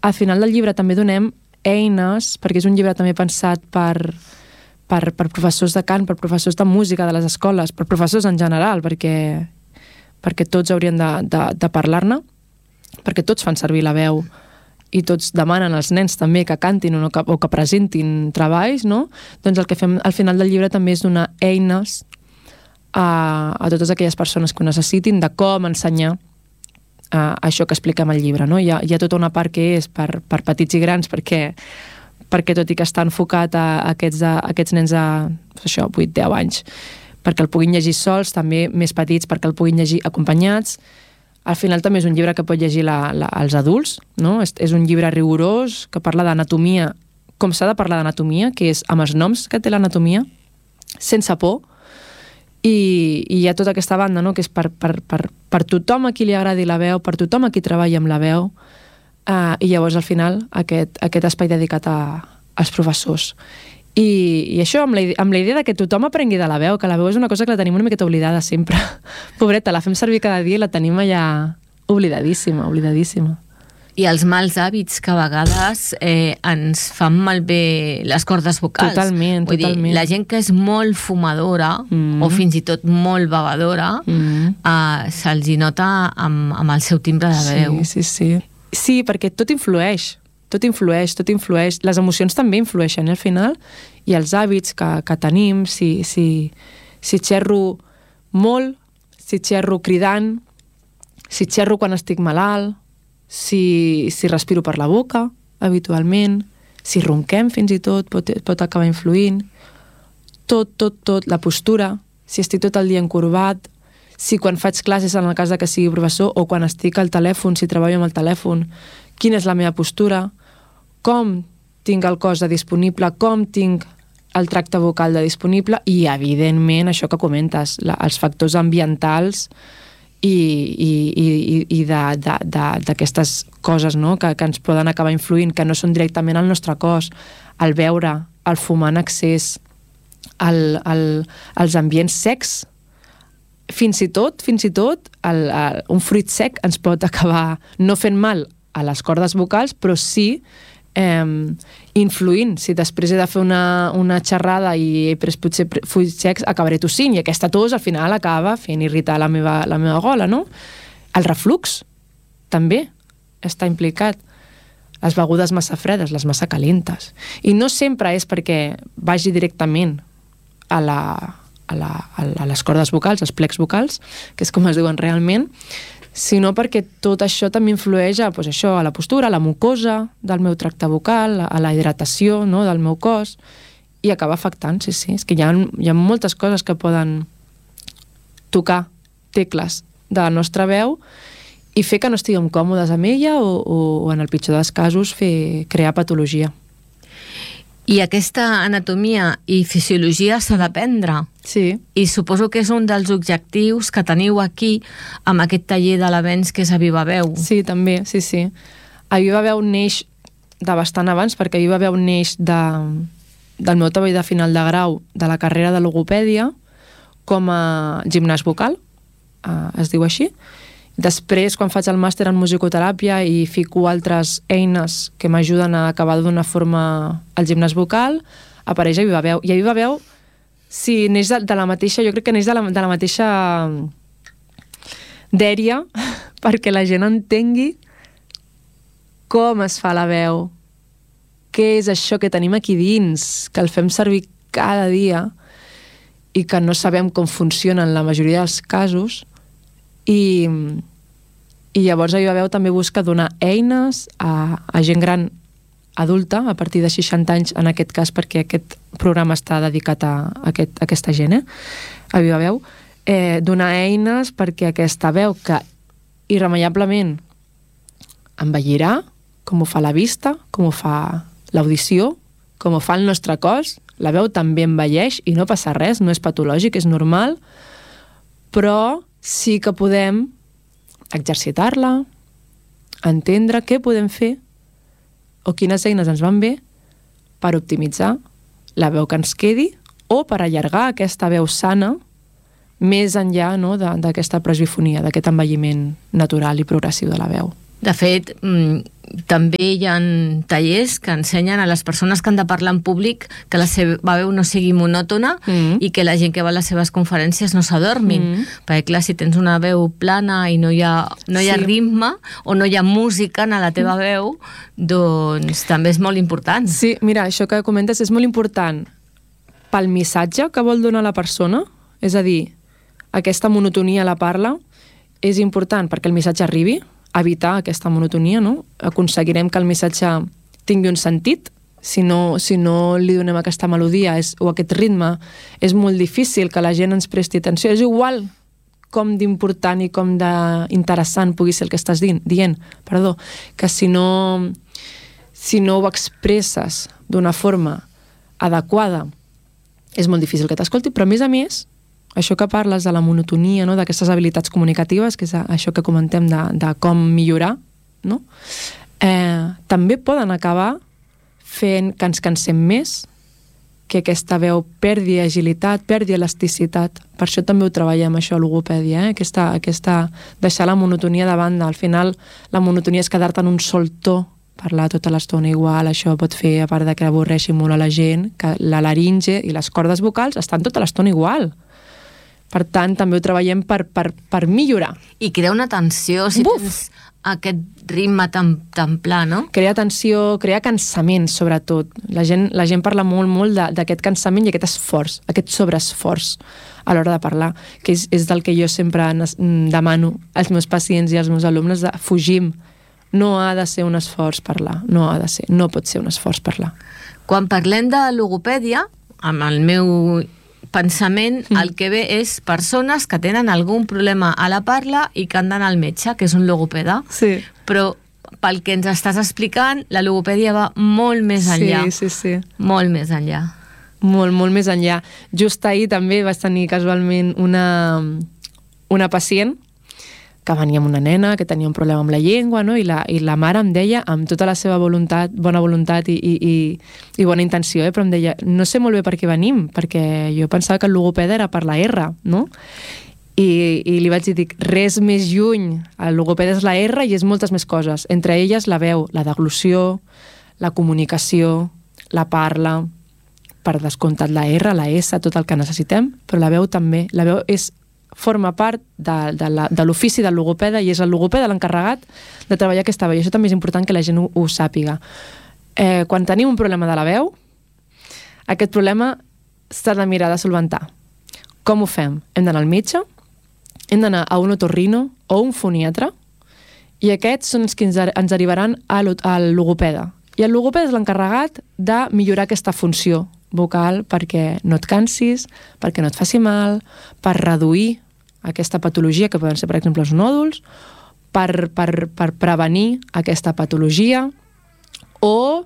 al final del llibre també donem eines, perquè és un llibre també pensat per professors de cant, per professors de música de les escoles, per professors en general, perquè tots haurien de parlar-ne, perquè tots fan servir la veu i tots demanen als nens també que cantin o que presentin treballs, no? Doncs el que fem al final del llibre també és donar eines a totes aquelles persones que ho necessitin de com ensenyar això que expliquem al llibre, no? Hi ha tota una part que és per petits i grans, perquè tot i que està enfocat a aquests nens de 8-10 anys, perquè el puguin llegir sols, també més petits perquè el puguin llegir acompanyats. Al final també és un llibre que pot llegir els adults, no? És un llibre rigorós que parla d'anatomia, com s'ha de parlar d'anatomia, que és amb els noms que té l'anatomia, sense por, i hi ha tota aquesta banda, no? Que és per tothom a qui li agradi la veu, per tothom a qui treballa amb la veu, i llavors al final aquest espai dedicat als professors. I això amb la idea de que tothom aprengui de la veu, que la veu és una cosa que la tenim una miqueta oblidada sempre. Pobreta, la fem servir cada dia i la tenim allà oblidadíssima. I els mals hàbits que a vegades ens fan malbé les cordes vocals. Totalment. Vull dir, la gent que és molt fumadora o fins i tot molt bevedora se'ls hi nota amb el seu timbre de veu. Sí, perquè tot influeix. Les emocions també influeixen al final, i els hàbits que tenim, si xerro molt, si xerro cridant, si xerro quan estic malalt, si respiro per la boca habitualment, si ronquem fins i tot pot acabar influint, tot, la postura, si estic tot el dia encorbat, si quan faig classes en el cas de que sigui professor o quan estic al telèfon, si treballo amb el telèfon, quina és la meva postura, com tinc el cos de disponible, com tinc el tracte vocal de disponible, i evidentment això que comentes, els factors ambientals i d'aquestes coses, no? que ens poden acabar influint, que no són directament al nostre cos, el beure, el fumar en excés, els ambients secs, fins i tot un fruit sec ens pot acabar no fent mal a les cordes vocals, però sí influint. Si després he de fer una xerrada i he pres potser fruits secs, acabaré tossint, i aquesta tos al final acaba fent irritar la meva gola, no? El reflux també està implicat. Les begudes massa fredes, les massa calentes. I no sempre és perquè vagi directament a les cordes vocals, als plecs vocals, que és com es diuen realment, sinó perquè tot això també influeix a la postura, a la mucosa del meu tracte vocal, a la hidratació, no, del meu cos, i acaba afectant, sí. És que hi ha moltes coses que poden tocar tecles de la nostra veu i fer que no estiguem còmodes amb ella o en el pitjor dels casos, crear patologia. I aquesta anatomia i fisiologia s'ha d'aprendre. Sí. I suposo que és un dels objectius que teniu aquí amb aquest taller de l'avenç que és a Viva Veu. Sí, també, sí. A Viva Veu neix de bastant abans, perquè a Viva Veu neix del meu treball de final de grau de la carrera de logopèdia com a gimnàs vocal, es diu així. Després, quan faig el màster en musicoteràpia i fico altres eines que m'ajuden a acabar de donar forma al gimnàs vocal, apareix a Viva Veu. I a Viva Veu, sí, neix de la mateixa, jo crec que neix de la mateixa dèria, perquè la gent entengui com es fa la veu, què és això que tenim aquí dins, que el fem servir cada dia i que no sabem com funciona en la majoria dels casos. I llavors a Viva Veu també busca donar eines a gent gran adulta, a partir de 60 anys en aquest cas, perquè aquest programa està dedicat a aquesta gent, a Viva Veu, donar eines perquè aquesta veu que irremeiablement envellirà, com ho fa la vista, com ho fa l'audició, com ho fa el nostre cos, la veu també envelleix i no passa res, no és patològic, és normal, però sí que podem exercitar-la, entendre què podem fer o quines eines ens van bé per optimitzar la veu que ens quedi o per allargar aquesta veu sana més enllà, no, d'aquesta presbifonia, d'aquest envelliment natural i progressiu de la veu. De fet, també hi ha tallers que ensenyen a les persones que han de parlar en públic que la seva veu no sigui monòtona i que la gent que va a les seves conferències no s'adormin. Perquè, clar, si tens una veu plana i no hi ha ritme o no hi ha música en la teva veu, doncs també és molt important. Sí, mira, això que comentes és molt important pel missatge que vol donar la persona, és a dir, aquesta monotonia a la parla és important perquè el missatge arribi, evitar aquesta monotonia, no? Aconseguirem que el missatge tingui un sentit. Si no li donem aquesta melodia o aquest ritme, és molt difícil que la gent ens presti atenció. És igual com d'important i com d'interessant pugui ser el que estàs dient, que si no ho expresses d'una forma adequada, és molt difícil que t'escolti, però a més, això que parles de la monotonia, no? D'aquestes habilitats comunicatives, que és això que comentem de com millorar, no? També poden acabar fent que ens cansem més, que aquesta veu perdi agilitat, perdi elasticitat. Per això també ho treballem, això, a logopèdia, aquesta deixar la monotonia de banda. Al final, la monotonia és quedar-te en un sol to, parlar tota l'estona igual. Això pot fer, a part de que avorreixi molt a la gent, que la laringe i les cordes vocals estan tota l'estona igual. Per tant, també ho treballem per millorar. I crea una tensió, si tens aquest ritme tan pla, no? Crea tensió, crea cansament, sobretot. La gent parla molt d'aquest cansament i aquest esforç, aquest sobreesforç a l'hora de parlar, que és del que jo sempre demano als meus pacients i als meus alumnes, de fugim. No ha de ser un esforç parlar, no pot ser un esforç parlar. Quan parlem de logopèdia, amb el meu pensament, el que ve és persones que tenen algun problema a la parla i que han d'anar al metge, que és un logopeda. Sí. Però pel que ens estàs explicant, la logopèdia va molt més enllà. Sí. Molt més enllà. Molt més enllà. Just ahir també vaig tenir casualment una pacient que venia amb una nena que tenia un problema amb la llengua, no? I la mare em deia, amb tota la seva bona voluntat i bona intenció, però em deia, no sé molt bé per què venim, perquè jo pensava que el logopeda era per la R, no? I li vaig dir, res més lluny, el logopeda és la R i és moltes més coses, entre elles la veu, la deglució, la comunicació, la parla, per descomptat la R, la S, tot el que necessitem, però la veu també, la veu forma part de l'ofici del logopeda i és el logopeda l'encarregat de treballar aquesta veu. I això també és important que la gent ho sàpiga. Quan tenim un problema de la veu, aquest problema s'ha de mirar de solventar. Com ho fem? Hem d'anar al metge, hem d'anar a un otorrino o un foniatre i aquests són els que ens derivaran al logopeda. I el logopeda és l'encarregat de millorar aquesta funció vocal perquè no et cansis, perquè no et faci mal, per reduir aquesta patologia, que poden ser, per exemple, els nòduls, per prevenir aquesta patologia o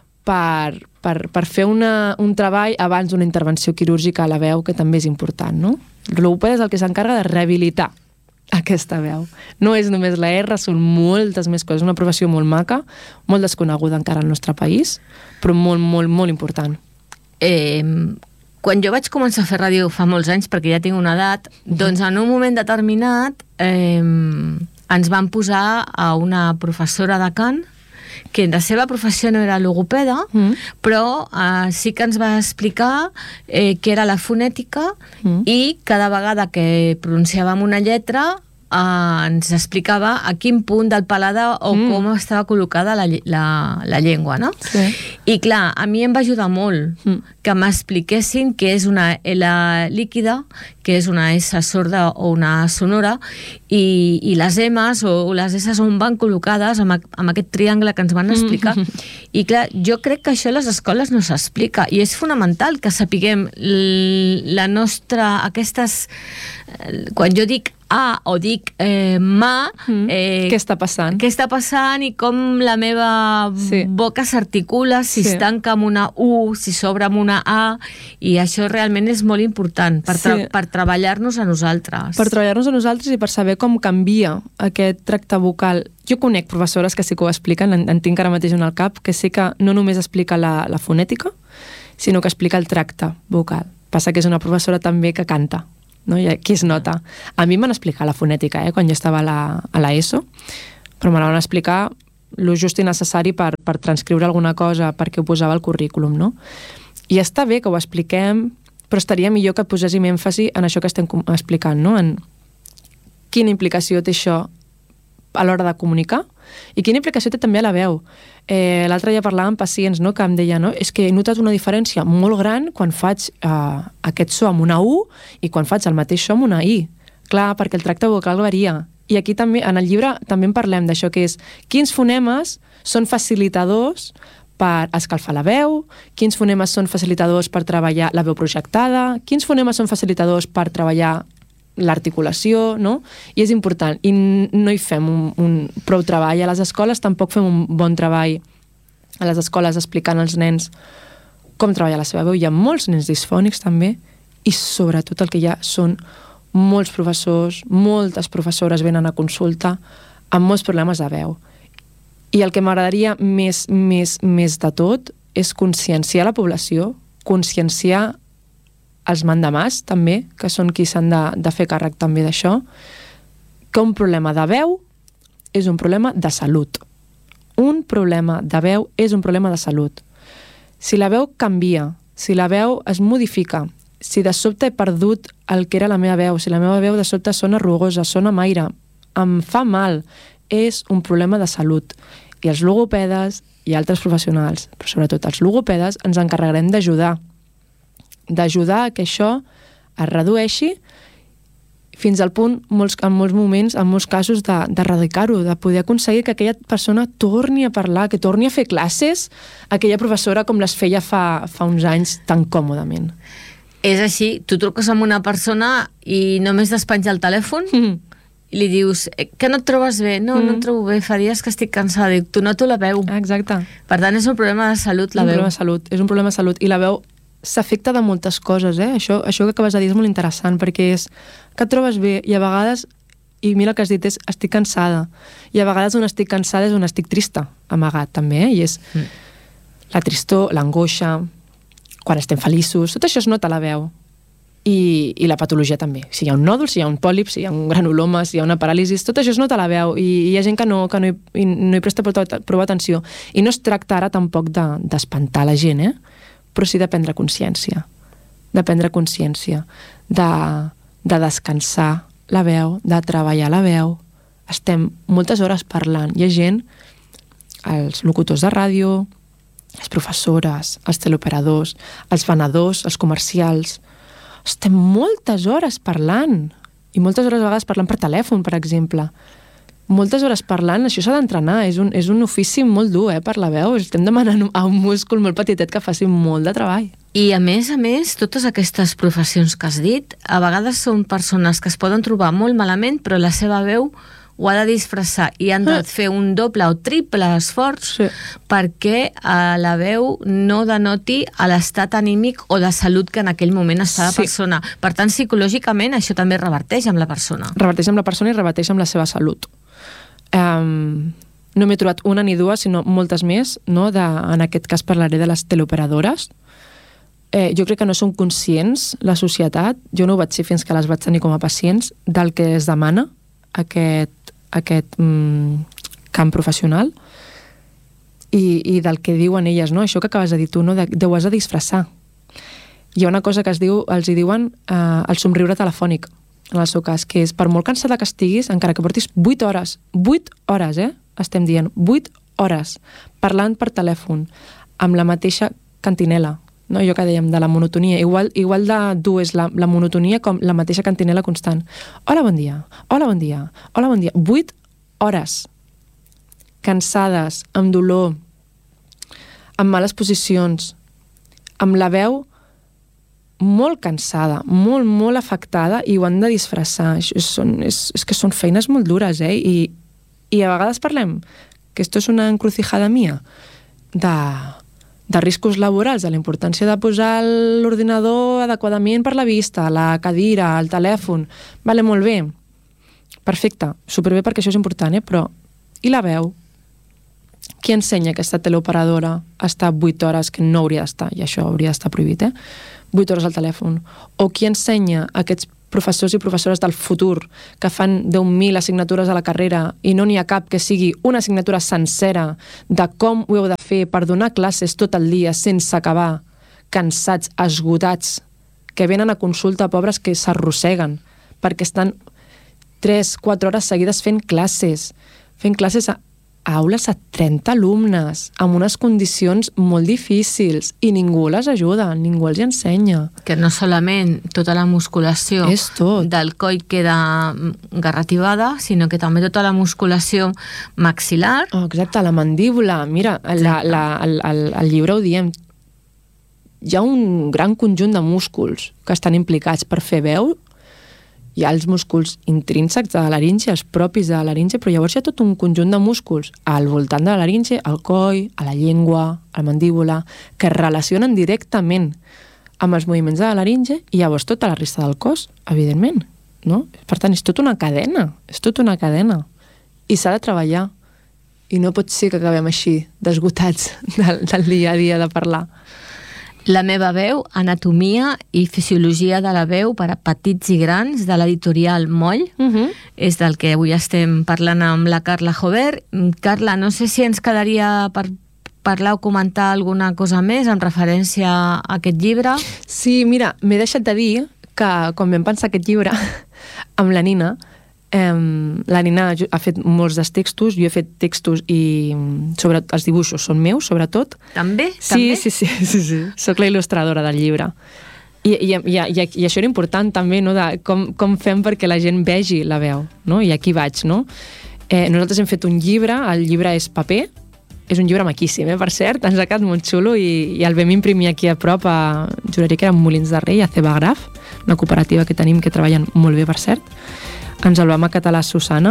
per fer un treball abans d'una intervenció quirúrgica a la veu, que també és important, no? El logopeda és el que s'encarrega de rehabilitar aquesta veu. No és només la R, són moltes més coses. Una professió molt maca, molt desconeguda encara al nostre país, però molt important. Quan jo vaig començar a fer ràdio fa molts anys, perquè ja tinc una edat, doncs en un moment determinat ens van posar a una professora de cant que la seva professió no era logopeda, però sí que ens va explicar què era la fonètica i cada vegada que pronunciàvem una lletra ens explicava a quin punt del paladar o com estava col·locada la llengua, no? Sí. I clar, a mi em va ajudar molt que m'expliquessin què és una L líquida, què és una S sorda o una sonora, i les M's o les S's on van col·locades amb aquest triangle que ens van explicar. I clar, jo crec que això a les escoles no s'explica, i és fonamental que sapiguem la nostra, aquestes... Quan jo dic A o dic ma... Què està passant? Què està passant i com la meva boca s'articula, si es tanca amb una U, si s'obre amb una A, i això realment és molt important per treballar-nos a nosaltres. Per treballar-nos a nosaltres i per saber com canvia aquest tracte vocal. Jo conec professores que sí que ho expliquen, en tinc ara mateix en el cap, que sí que no només explica la fonètica, sinó que explica el tracte vocal. Passa que és una professora també que canta, no? I aquí es nota. A mi em van explicar la fonètica, quan jo estava a l'ESO, però me la van explicar lo just i necessari per transcriure alguna cosa perquè ho posava al currículum, no? I està bé que ho expliquem, però estaria millor que poséssim èmfasi en això que estem explicant, no? En quina implicació té això a l'hora de comunicar i quina implicació té també a la veu. L'altre dia parlava amb pacients, no?, que em deia, no?, és que he notat una diferència molt gran quan faig aquest so amb una U i quan faig el mateix so amb una I. Clar, perquè el tracte vocal varia. I aquí també, en el llibre, també en parlem d'això, que és quins fonemes són facilitadors per escalfar la veu, quins fonemes són facilitadors per treballar la veu projectada, quins fonemes són facilitadors per treballar l'articulació, no? I és important. I no hi fem un prou treball. A les escoles tampoc fem un bon treball a les escoles explicant als nens com treballar la seva veu. Hi ha molts nens disfònics també i sobretot el que hi ha són molts professors, moltes professores venen a consulta amb molts problemes de veu. I el que m'agradaria més de tot és conscienciar la població, conscienciar els mandamàs també, que són qui s'han de fer càrrec també d'això, que un problema de veu és un problema de salut. Un problema de veu és un problema de salut. Si la veu canvia, si la veu es modifica, si de sobte he perdut el que era la meva veu, si la meva veu de sobte sona rugosa, sona amb aire, em fa mal, és un problema de salut. I els logopedes i altres professionals, però sobretot els logopedes, ens encarregarem d'ajudar a que això es redueixi fins al punt, en molts moments, en molts casos, d'erradicar-ho, de poder aconseguir que aquella persona torni a parlar, que torni a fer classes, aquella professora com les feia fa uns anys tan còmodament. És així, tu truques amb una persona i només despenja el telèfon i li dius, que no et trobes bé? No, no et trobo bé, fa dies que estic cansada. Dic, tu noto la veu. Exacte. Per tant, és un problema de salut, la veu. És un problema de salut. I la veu s'afecta de moltes coses, eh? Això que acabes de dir és molt interessant, perquè és que et trobes bé i a vegades, i mira el que has dit, és estic cansada. I a vegades on estic cansada és on estic trista, amagat també, I és la tristor, l'angoixa, quan estem feliços, tot això es nota a la veu. I la patologia també. Si hi ha un nòdul, si hi ha un pòlip, si hi ha un granuloma, si hi ha una paràlisi, tot això es nota a la veu i hi ha gent que no hi presta prou atenció. I no es tracta ara tampoc d'espantar la gent, però sí de prendre consciència. De prendre consciència. De descansar la veu, de treballar la veu. Estem moltes hores parlant. Hi ha gent, els locutors de ràdio, les professores, els teleoperadors, els venedors, els comercials. Estem moltes hores parlant. I moltes hores a vegades parlant per telèfon, per exemple. Moltes hores parlant, això s'ha d'entrenar. És un ofici molt dur, per la veu. Estem demanant a un múscul molt petitet que faci molt de treball. I a més, totes aquestes professions que has dit, a vegades són persones que es poden trobar molt malament, però la seva veu ho ha de disfressar i han de fer un doble o triple esforç perquè la veu no denoti l'estat anímic o de salut que en aquell moment està la persona. Per tant, psicològicament, això també reverteix amb la persona. Reverteix amb la persona i reverteix amb la seva salut. No m'he trobat una ni dues, sinó moltes més, no? En aquest cas parlaré de les teleoperadores. Jo crec que no són conscients, la societat, jo no ho vaig ser fins que les vaig tenir com a pacients, del que es demana aquest camp professional i del que diuen elles, no? Això que acabes de dir tu, no? Ho has de disfressar. Hi ha una cosa que els hi diuen el somriure telefònic, en el seu cas, que és per molt cansada que estiguis, encara que portis 8 hores, estem dient, 8 hores, parlant per telèfon, amb la mateixa cantinela, no? Allò que dèiem de la monotonia, igual de dur és la monotonia com la mateixa cantinela constant. Hola, bon dia, hola, bon dia, hola, bon dia. 8 hores cansades, amb dolor, amb males posicions, amb la veu molt cansada, molt afectada, i ho han de disfressar. És que són feines molt dures, I a vegades parlem que esto és una encrucijada mía de riscos laborals, de la importància de posar l'ordinador adequadament per la vista, la cadira, el telèfon. Vale, molt bé. Perfecte. Superbé perquè això és important, però i la veu? Qui ensenya aquesta teleoperadora a estar 8 hores, que no hauria d'estar, i això hauria d'estar prohibit, 8 hores al telèfon? O qui ensenya a aquests professors i professores del futur que fan 10.000 assignatures a la carrera i no n'hi ha cap que sigui una assignatura sencera de com ho heu de fer per donar classes tot el dia sense acabar, cansats, esgotats, que venen a consulta pobres que s'arrosseguen perquè estan 3-4 hores seguides fent classes a aules a 30 alumnes, amb unes condicions molt difícils, i ningú les ajuda, ningú els ensenya. Que no solament tota la musculació del coll queda garrativada, sinó que també tota la musculació maxil·lar. Exacte, la mandíbula. Mira, al llibre ho diem, hi ha un gran conjunt de músculs que estan implicats per fer veu. Hi ha els músculs intrínsecs de la laringe, els propis de la laringe, però llavors hi ha tot un conjunt de músculs al voltant de la laringe, al coll, a la llengua, a la mandíbula, que es relacionen directament amb els moviments de la laringe i llavors tota la resta del cos, evidentment, no? Per tant, és tota una cadena, i s'ha de treballar, i no pot ser que acabem així, desgotats del dia a dia de parlar. La meva veu, anatomia i fisiologia de la veu per a petits i grans, de l'editorial Moll. És del que avui estem parlant amb la Carla Jover. Carla, no sé si ens quedaria per parlar o comentar alguna cosa més en referència a aquest llibre. Sí, mira, m'he deixat de dir que quan vam pensar aquest llibre amb la Nina, la Nina ha fet molts dels textos, jo he fet textos i sobre els dibuixos són meus, sobretot. També? Sí. Soc la il·lustradora del llibre. I això era important també, no? De com fem perquè la gent vegi la veu, no? I aquí vaig, no? Nosaltres hem fet un llibre, el llibre és paper, és un llibre maquíssim, per cert, ens ha quedat molt xulo i el vam imprimir aquí a prop, juraria que era Molins de Rei, a Cebagraf, una cooperativa que tenim que treballen molt bé, per cert. Ens el vam acatar la Susana.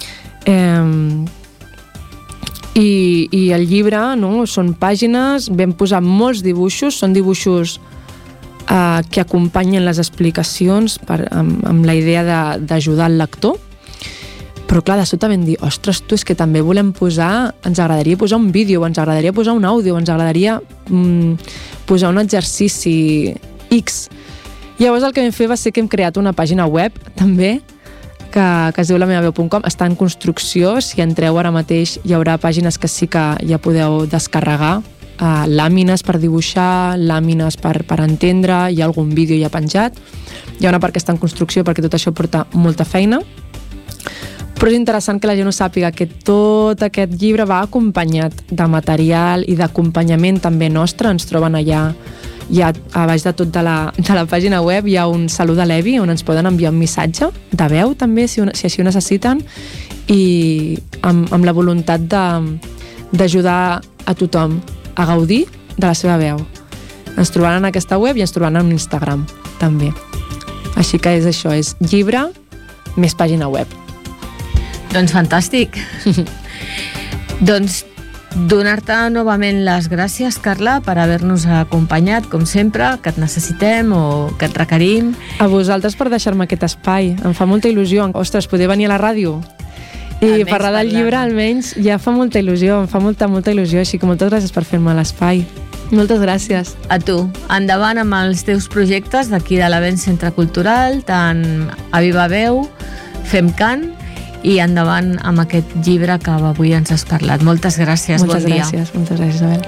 I el llibre, no? Són pàgines, vam posar molts dibuixos, són dibuixos que acompanyen les explicacions amb la idea d'ajudar el lector. Però clar, de sota vam dir, ostres, és que també volem posar, ens agradaria posar un vídeo, ens agradaria posar un àudio, ens agradaria posar un exercici X. Llavors el que vam fer va ser que hem creat una pàgina web, també, que es diu lamevaveu.com, està en construcció. Si entreu ara mateix hi haurà pàgines que sí que ja podeu descarregar, làmines per dibuixar, làmines per entendre, hi ha algun vídeo ja penjat, hi ha una part que està en construcció perquè tot això porta molta feina, però és interessant que la gent ho sàpiga, que tot aquest llibre va acompanyat de material i d'acompanyament també nostre. Ens troben allà, ja a baix de tot de la pàgina web hi ha un salut a l'Evi on ens poden enviar un missatge de veu també, si així ho necessiten, i amb la voluntat d'ajudar a tothom a gaudir de la seva veu. Ens trobaran en aquesta web i ens trobaran en Instagram també. Així que és això, és llibre més pàgina web. Doncs fantàstic. Doncs donar-te novament les gràcies, Carla, per haver-nos acompanyat, com sempre, que et necessitem o que et requerim. A vosaltres per deixar-me aquest espai. Em fa molta il·lusió. Ostres, poder venir a la ràdio i parlar del llibre, almenys, ja fa molta il·lusió, em fa molta il·lusió, així que moltes gràcies per fer-me l'espai. Moltes gràcies. A tu. Endavant amb els teus projectes d'aquí de l'Avenç Centre Cultural, tant a Viva Veu, Fem Cant, i endavant amb aquest llibre que avui ens has parlat. Moltes gràcies, bon dia. Moltes gràcies, Isabel.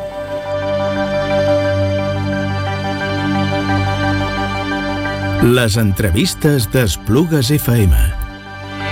Les entrevistes d'Esplugues FM.